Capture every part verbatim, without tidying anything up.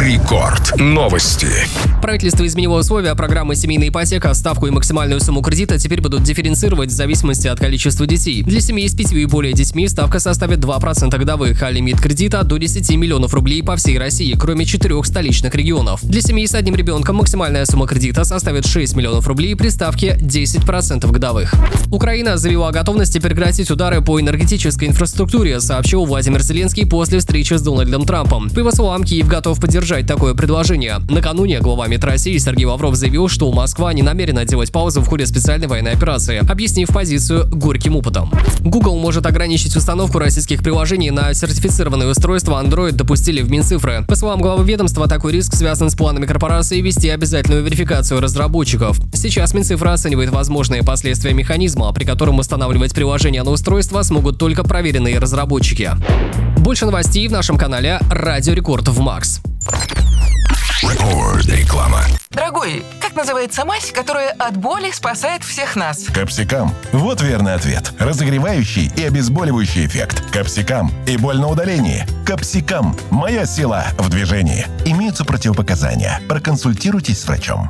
Рекорд. Новости. Правительство изменило условия программы «Семейная ипотека». Ставку и максимальную сумму кредита теперь будут дифференцировать в зависимости от количества детей. Для семей с пятью и более детьми ставка составит два процента годовых, а лимит кредита до десяти миллионов рублей по всей России, кроме четырех столичных регионов. Для семей с одним ребенком максимальная сумма кредита составит шесть миллионов рублей при ставке десять процентов годовых. Украина заявила о готовности прекратить удары по энергетической инфраструктуре, сообщил Владимир Зеленский после встречи с Дональдом Трампом. По его словам, Киев готов поддержать такое предложение. Накануне глава МИД России Сергей Лавров заявил, что Москва не намерена делать паузу в ходе специальной военной операции, объяснив позицию горьким опытом. Google может ограничить установку российских приложений на сертифицированные устройства Android, допустили в Минцифры. По словам главы ведомства, такой риск связан с планами корпорации ввести обязательную верификацию разработчиков. Сейчас Минцифра оценивает возможные последствия механизма, при котором устанавливать приложения на устройства смогут только проверенные разработчики. Больше новостей в нашем канале Радио Рекорд в Макс. Рекорд. Реклама. Дорогой, как называется мазь, которая от боли спасает всех нас? Капсикам. Вот верный ответ. Разогревающий и обезболивающий эффект. Капсикам. И боль на удалении. Капсикам. Моя сила в движении. Имеются противопоказания. Проконсультируйтесь с врачом.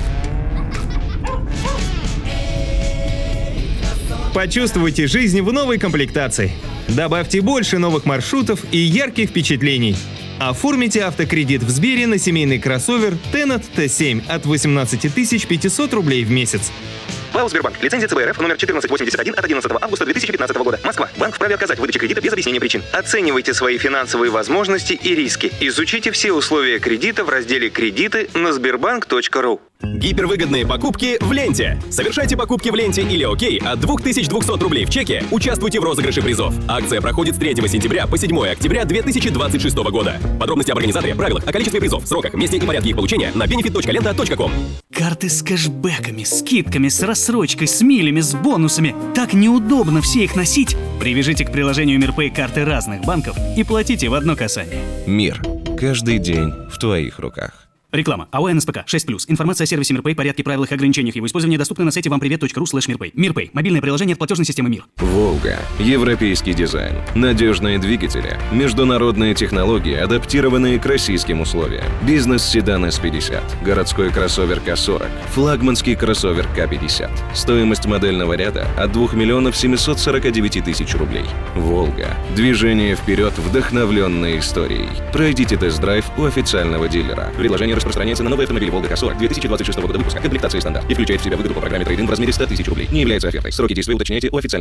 Почувствуйте жизнь в новой комплектации. Добавьте больше новых маршрутов и ярких впечатлений. Оформите автокредит в Сбере на семейный кроссовер Tennet Т семь от восемнадцати тысяч пятисот рублей в месяц. ПАО «Сбербанк». Лицензия ЦБ РФ номер четырнадцать восемьдесят один от одиннадцатого августа две тысячи пятнадцатого года. Москва. Банк вправе отказать в выдаче кредита без объяснения причин. Оценивайте свои финансовые возможности и риски. Изучите все условия кредита в разделе «Кредиты» на сбербанк точка ру. Гипервыгодные покупки в ленте. Совершайте покупки в ленте или ОКей от две тысячи двести рублей в чеке. Участвуйте в розыгрыше призов. Акция проходит с третьего сентября по седьмое октября две тысячи двадцать шестого года. Подробности об организаторе, правилах, о количестве призов, сроках, месте и порядке их получения на бенефит точка лента точка ком. Карты с кэшбэками, скидками, с рассрочкой, с милями, с бонусами. Так неудобно все их носить. Привяжите к приложению Мирпэй карты разных банков и платите в одно касание. Мир. Каждый день в твоих руках. Реклама. АО НСПК шесть плюс. Информация о сервисе Мирпэй, порядке, правилах и ограничениях его использования доступна на сайте вампривет точка ру слэш мирпэй. Мирпэй. Мобильное приложение от платежной системы Мир. Волга. Европейский дизайн. Надежные двигатели. Международные технологии, адаптированные к российским условиям. Бизнес-седан эс пятьдесят. Городской кроссовер К сорок. Флагманский кроссовер К пятьдесят. Стоимость модельного ряда от двух миллионов семисот сорока девяти тысяч рублей. Волга. Движение вперед, вдохновленной историей. Пройдите тест-драйв у официального дилера. Предложение распространяется на новые автомобили Волга К сорок две тысячи двадцать шестого года выпуска. Комплектация стандарт и включает в себя выгоду по программе трейд-ин в размере ста тысяч рублей. Не является офертой. Сроки действия уточняйте у официального